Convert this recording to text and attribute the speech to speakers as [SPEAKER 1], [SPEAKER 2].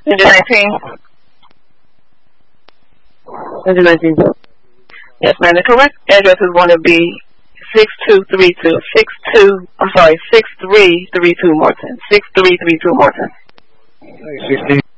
[SPEAKER 1] Engine 19.
[SPEAKER 2] Engine 19.
[SPEAKER 1] Yes, ma'am. The correct address is going to be 6232. 6332 Morton. 6332 Morton.
[SPEAKER 2] 16.